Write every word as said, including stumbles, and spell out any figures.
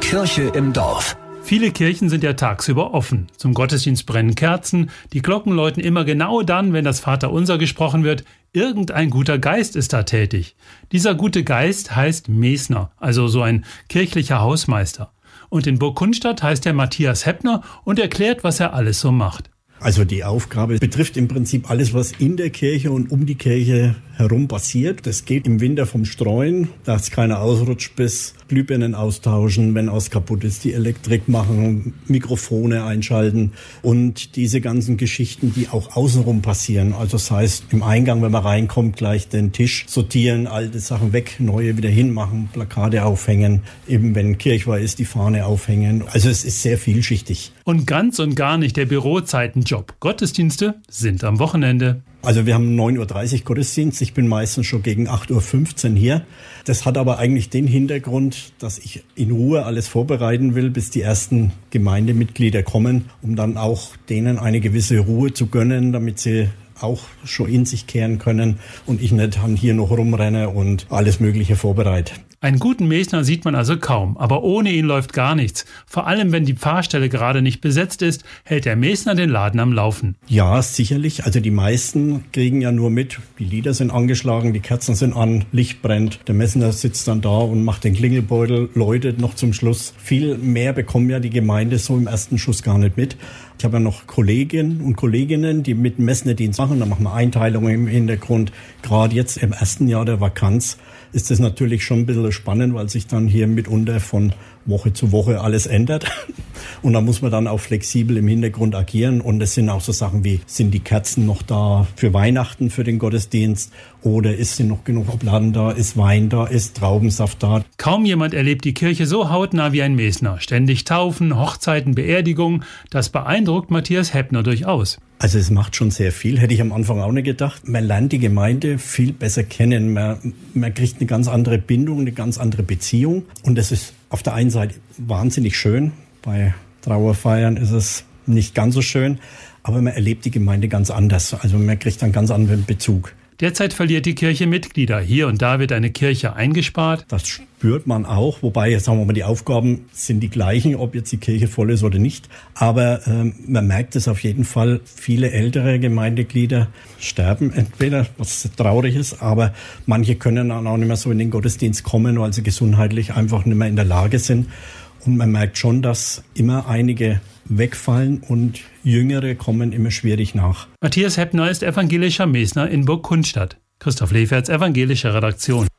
Kirche im Dorf. Viele Kirchen sind ja tagsüber offen. Zum Gottesdienst brennen Kerzen, die Glocken läuten immer genau dann, wenn das Vaterunser gesprochen wird. Irgendein guter Geist ist da tätig. Dieser gute Geist heißt Mesner, also so ein kirchlicher Hausmeister. Und in Burg Kunstadt heißt er Matthias Heppner und erklärt, was er alles so macht. Also die Aufgabe betrifft im Prinzip alles, was in der Kirche und um die Kirche herum passiert. Das geht im Winter vom Streuen, dass keiner ausrutscht, bis Glühbirnen austauschen, wenn was kaputt ist, die Elektrik machen, Mikrofone einschalten und diese ganzen Geschichten, die auch außenrum passieren. Also das heißt, im Eingang, wenn man reinkommt, gleich den Tisch sortieren, alte Sachen weg, neue wieder hinmachen, Plakate aufhängen, eben wenn Kirchweih ist, die Fahne aufhängen. Also es ist sehr vielschichtig. Und ganz und gar nicht der Bürozeitenjob. Gottesdienste sind am Wochenende. Also wir haben neun Uhr dreißig Gottesdienst. Ich bin meistens schon gegen acht Uhr fünfzehn hier. Das hat aber eigentlich den Hintergrund, dass ich in Ruhe alles vorbereiten will, bis die ersten Gemeindemitglieder kommen, um dann auch denen eine gewisse Ruhe zu gönnen, damit sie auch schon in sich kehren können und ich nicht hier noch rumrenne und alles Mögliche vorbereite. Einen guten Mesner sieht man also kaum, aber ohne ihn läuft gar nichts. Vor allem, wenn die Pfarrstelle gerade nicht besetzt ist, hält der Mesner den Laden am Laufen. Ja, sicherlich. Also die meisten kriegen ja nur mit, die Lieder sind angeschlagen, die Kerzen sind an, Licht brennt. Der Mesner sitzt dann da und macht den Klingelbeutel, läutet noch zum Schluss. Viel mehr bekommen ja die Gemeinde so im ersten Schuss gar nicht mit. Ich habe ja noch Kolleginnen und Kolleginnen, die mit dem Messnerdienst machen. Da machen wir Einteilungen im Hintergrund. Gerade jetzt im ersten Jahr der Vakanz ist das natürlich schon ein bisschen spannend, weil sich dann hier mitunter von Woche zu Woche alles ändert. Und da muss man dann auch flexibel im Hintergrund agieren. Und es sind auch so Sachen wie, sind die Kerzen noch da für Weihnachten, für den Gottesdienst? Oder ist denn noch genug Obladen da? Ist Wein da? Ist Traubensaft da? Kaum jemand erlebt die Kirche so hautnah wie ein Mesner. Ständig Taufen, Hochzeiten, Beerdigungen. Das beeindruckt Matthias Heppner durchaus. Also es macht schon sehr viel, hätte ich am Anfang auch nicht gedacht. Man lernt die Gemeinde viel besser kennen. Man, man kriegt eine ganz andere Bindung, eine ganz andere Beziehung. Und das ist auf der einen Seite wahnsinnig schön. Bei Trauerfeiern ist es nicht ganz so schön. Aber man erlebt die Gemeinde ganz anders. Also man kriegt einen ganz anderen Bezug. Derzeit verliert die Kirche Mitglieder. Hier und da wird eine Kirche eingespart. Das spürt man auch, wobei, sagen wir mal, die Aufgaben sind die gleichen, ob jetzt die Kirche voll ist oder nicht. Aber ähm, man merkt es auf jeden Fall, viele ältere Gemeindeglieder sterben entweder, was traurig ist, aber manche können dann auch nicht mehr so in den Gottesdienst kommen, weil sie gesundheitlich einfach nicht mehr in der Lage sind. Und man merkt schon, dass immer einige wegfallen und Jüngere kommen immer schwierig nach. Matthias Heppner ist evangelischer Mesner in Burg Kunstadt. Christoph Leferz, evangelische Redaktion.